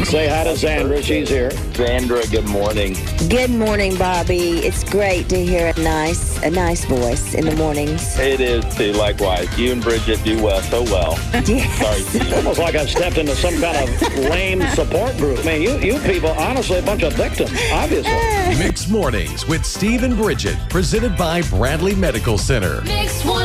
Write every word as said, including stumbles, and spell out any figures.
Say hi to Zandra. She's here. Zandra, good morning. Good morning, Bobby. It's great to hear a nice, a nice voice in the mornings. It is, too. Likewise. You and Bridget do well, so well. Yes. Sorry, Steve. Almost like I stepped into some kind of lame support group. I mean, you, you people, honestly, a bunch of victims, obviously. Mixed Mornings with Steve and Bridget, presented by Bradley Medical Center. Mix one.